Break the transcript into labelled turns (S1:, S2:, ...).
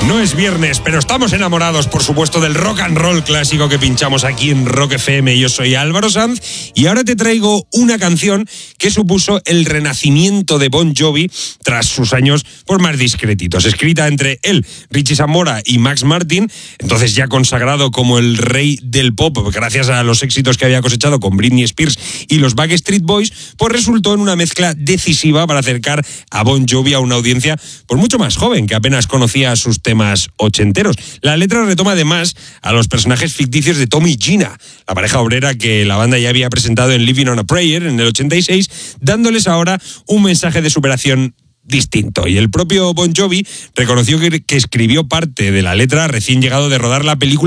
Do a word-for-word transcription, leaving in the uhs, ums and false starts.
S1: No es viernes, pero estamos enamorados, por supuesto, del rock and roll clásico que pinchamos aquí en Rock F M. Yo soy Álvaro Sanz y ahora te traigo una canción que supuso el renacimiento de Bon Jovi tras sus años por más discretitos. Escrita entre él, Richie Sambora y Max Martin, entonces ya consagrado como el rey del pop gracias a los éxitos que había cosechado con Britney Spears y los Backstreet Boys, pues resultó en una mezcla decisiva para acercar a Bon Jovi a una audiencia por mucho más joven, que apenas conocía sus temas ochenteros. La letra retoma además a los personajes ficticios de Tommy y Gina, la pareja obrera que la banda ya había presentado en Living on a Prayer en el ochenta y seis, dándoles ahora un mensaje de superación distinto. Y el propio Bon Jovi reconoció que, que escribió parte de la letra recién llegado de rodar la película